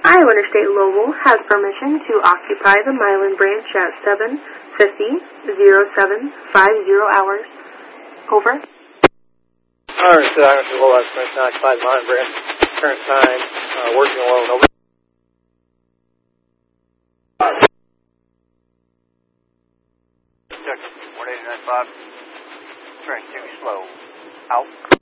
Iowa Interstate Lowell has permission to occupy the Milan branch at 7:50:07:50 hours. Over. Alright, so Iowa Interstate Lowell has permission to occupy the Milan branch. Current time, working alone. Over. Check 189.5. Train 2 slow. Out.